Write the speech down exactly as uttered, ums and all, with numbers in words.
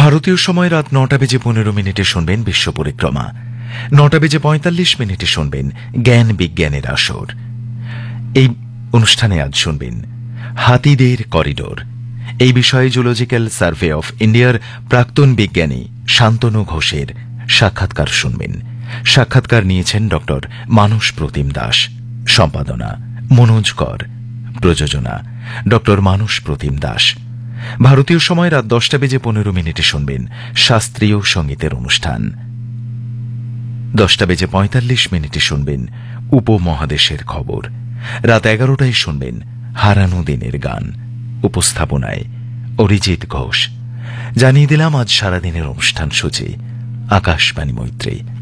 ভারতীয় সময় রাত নটা বেজে পনেরো মিনিটে শুনবেন বিশ্ব পরিক্রমা। নটা বেজে পঁয়তাল্লিশ মিনিটে শুনবেন জ্ঞান বিজ্ঞানের আসর। এই অনুষ্ঠানে আজ শুনবেন হাতিদের করিডোর। এই বিষয়ে জুলজিক্যাল সার্ভে অফ ইন্ডিয়ার প্রাক্তন বিজ্ঞানী শান্তনু ঘোষের সাক্ষাৎকার শুনবেন। সাক্ষাৎকার নিয়েছেন ড মানস প্রতিম দাস। সম্পাদনা মনোজ কর। প্রযোজনা ড মানস প্রতিম দাস। ভারতীয় সময় রাত দশটা বেজে পনেরো মিনিটে শুনবেন শাস্ত্রীয় সঙ্গীতের অনুষ্ঠান। দশটা বেজে পঁয়তাল্লিশ মিনিটে শুনবেন উপমহাদেশের খবর। রাত এগারোটায় শুনবেন হারানো দিনের গান। উপস্থাপনায় অরিজিৎ ঘোষ। জানিয়ে দিলাম আজ সারাদিনের অনুষ্ঠান সূচি। আকাশবাণী মৈত্রী।